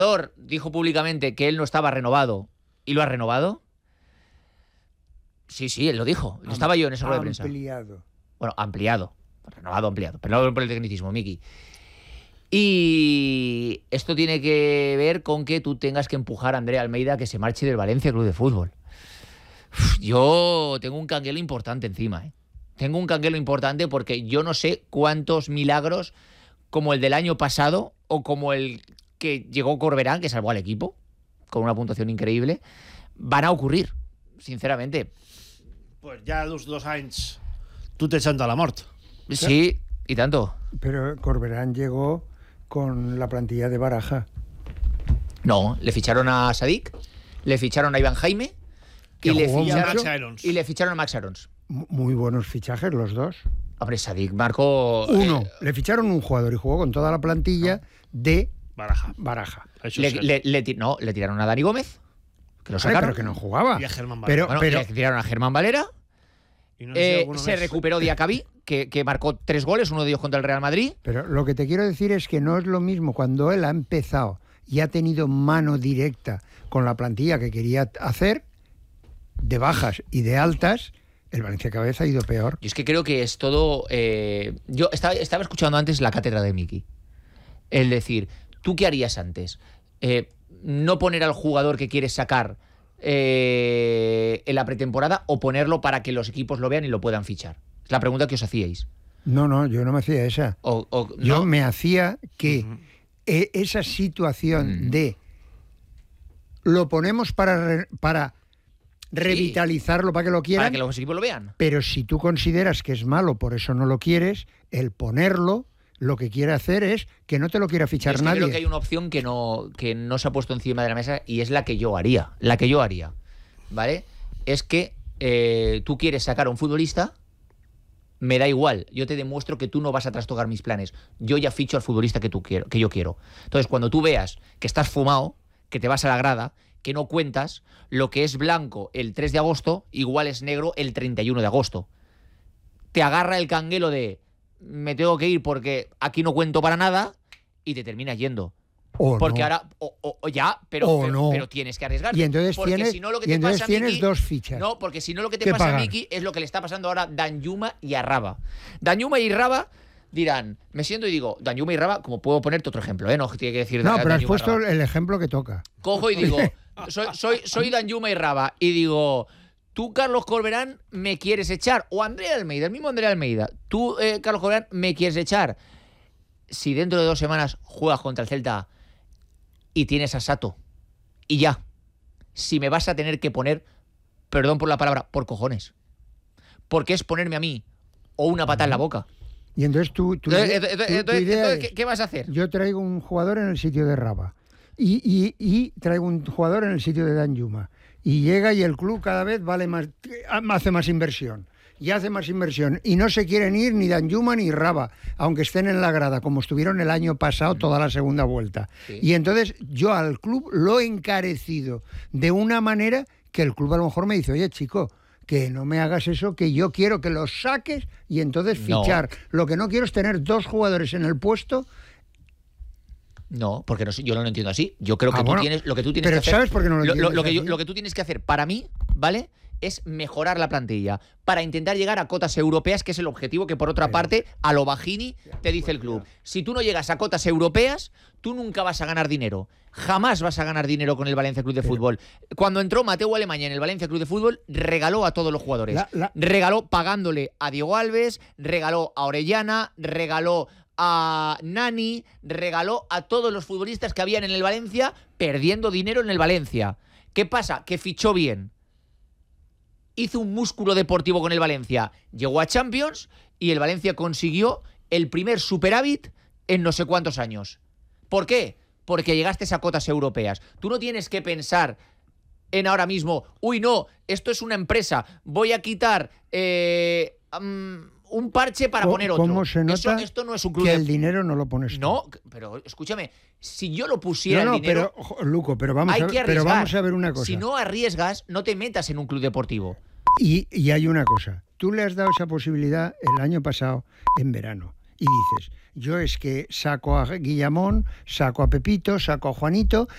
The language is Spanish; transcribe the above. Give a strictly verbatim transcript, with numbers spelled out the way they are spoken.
dijo públicamente que él no estaba renovado y lo ha renovado. Sí, sí, él lo dijo. Am, estaba yo en esa rueda de prensa. Ampliado. Bueno, ampliado. Renovado, ampliado. Perdón por el tecnicismo, Miki. Y esto tiene que ver con que tú tengas que empujar a Andrea Almeida a que se marche del Valencia Club de Fútbol. Uf, yo tengo un canguelo importante encima, ¿eh? Tengo un canguelo importante porque yo no sé cuántos milagros como el del año pasado o como el que llegó Corberán, que salvó al equipo con una puntuación increíble, van a ocurrir, sinceramente. Pues ya dos, dos anys tú te echando a la mort. Sí, y tanto. Pero Corberán llegó con la plantilla de Baraja. No, le ficharon a Sadik, le ficharon a Iván Jaime y le, ficharon, y le ficharon a Max Arons. Muy buenos fichajes los dos. Hombre, Sadik marcó... Uno, eh, le ficharon un jugador y jugó con toda la plantilla no. de Baraja. Baraja. Le, le, le, no, le tiraron a Dani Gómez, que lo sacaron. Pero que no jugaba. Y a Germán Valera. Pero, bueno, pero, le tiraron a Germán Valera. Y no sé eh, si se mes. recuperó Diacabí, que, que marcó tres goles, uno de ellos contra el Real Madrid. Pero lo que te quiero decir es que no es lo mismo cuando él ha empezado y ha tenido mano directa con la plantilla que quería hacer, de bajas y de altas. El Valencia cada vez ha ido peor. Yo es que creo que es todo... Eh, yo estaba, estaba escuchando antes la cátedra de Miki. El decir, ¿tú qué harías antes? Eh, no poner al jugador que quieres sacar eh, en la pretemporada o ponerlo para que los equipos lo vean y lo puedan fichar. Es la pregunta que os hacíais. No, no, yo no me hacía esa. O, o, ¿no? Yo me hacía que uh-huh. e- esa situación uh-huh. de lo ponemos para... Re- para revitalizarlo sí. para que lo quieran. Para que los equipos lo vean. Pero si tú consideras que es malo, por eso no lo quieres, el ponerlo, lo que quiere hacer es que no te lo quiera fichar yo es que nadie. Creo que hay una opción que no, que no se ha puesto encima de la mesa y es la que yo haría. La que yo haría. ¿Vale? Es que eh, tú quieres sacar a un futbolista, me da igual. Yo te demuestro que tú no vas a trastocar mis planes. Yo ya ficho al futbolista que, tú quiero, que yo quiero. Entonces, cuando tú veas que estás fumado, que te vas a la grada, que no cuentas, lo que es blanco el tres de agosto, igual es negro el treinta y uno de agosto. Te agarra el canguelo de me tengo que ir porque aquí no cuento para nada y te terminas yendo. O porque no. ahora, o, o, o ya, pero, o pero, no. pero tienes que arriesgarte. Y entonces porque tienes, si no, lo que y te entonces pasa, tienes Miki, dos fichas. No, porque si no lo que te pasa pagar? a Miki es lo que le está pasando ahora a Danjuma y a Raba. Danjuma y Raba dirán, me siento y digo, Danjuma y Raba, como puedo ponerte otro ejemplo, ¿eh? No tiene que decir No, pero Danjuma has puesto Raba. El ejemplo que toca. Cojo y digo, soy, soy, soy Danjuma y Raba, y digo, tú, Carlos Corberán, me quieres echar, o Andrea Almeida, el mismo Andrea Almeida, tú, eh, Carlos Corberán, me quieres echar. Si dentro de dos semanas juegas contra el Celta y tienes a Sato, y ya, si me vas a tener que poner, perdón por la palabra, por cojones, porque es ponerme a mí o una pata en la boca. Y entonces tú, tú, entonces, tú, entonces, tú entonces, idea ¿qué, ¿qué vas a hacer? Yo traigo un jugador en el sitio de Raba y, y, y traigo un jugador en el sitio de Danjuma y llega y el club cada vez vale más, hace más inversión y hace más inversión y no se quieren ir ni Danjuma ni Raba, aunque estén en la grada como estuvieron el año pasado toda la segunda vuelta. Sí. Y entonces yo al club lo he encarecido de una manera que el club a lo mejor me dice, oye chico, que no me hagas eso, que yo quiero que los saques y entonces fichar. No. Lo que no quiero es tener dos jugadores en el puesto. No, porque no, yo no lo entiendo así. Yo creo que ah, tú bueno, tienes lo que tú tienes pero que hacer. ¿sabes por qué no lo, lo, entiendes lo, que yo, así? lo que tú tienes que hacer para mí, ¿vale? Es mejorar la plantilla para intentar llegar a cotas europeas, que es el objetivo que por otra pero, parte a lo bajini te dice el club. Si tú no llegas a cotas europeas, tú nunca vas a ganar dinero. Jamás vas a ganar dinero con el Valencia Club de pero, Fútbol. Cuando entró Mateu Alemanya en el Valencia Club de Fútbol, regaló a todos los jugadores. La, la... Regaló pagándole a Diego Alves, regaló a Orellana, regaló a Nani, regaló a todos los futbolistas que habían en el Valencia, perdiendo dinero en el Valencia. ¿Qué pasa? Que fichó bien. Hizo un músculo deportivo con el Valencia, llegó a Champions y el Valencia consiguió el primer superávit en no sé cuántos años. ¿Por qué? Porque llegaste a cotas europeas. Tú no tienes que pensar en ahora mismo, uy no, esto es una empresa, voy a quitar eh, um, un parche para poner otro. ¿Cómo se nota Eso, esto no es un club que de... el dinero no lo pones tú? No, pero escúchame, si yo lo pusiera no, no, el dinero... pero, Luco, pero vamos, hay a, que pero vamos a ver una cosa. Si no arriesgas, no te metas en un club deportivo. Y, y hay una cosa. Tú le has dado esa posibilidad el año pasado en verano. Y dices, yo es que saco a Guillamón, saco a Pepito, saco a Juanito